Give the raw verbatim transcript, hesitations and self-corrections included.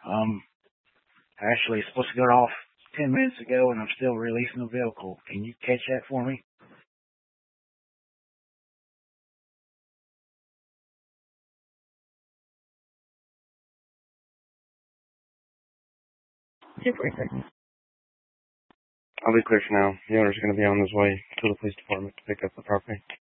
Um, actually, it's supposed to go off ten minutes ago, and I'm still releasing the vehicle. Can you catch that for me? I'll be clear for now. The owner's going to be on his way to the police department to pick up the property.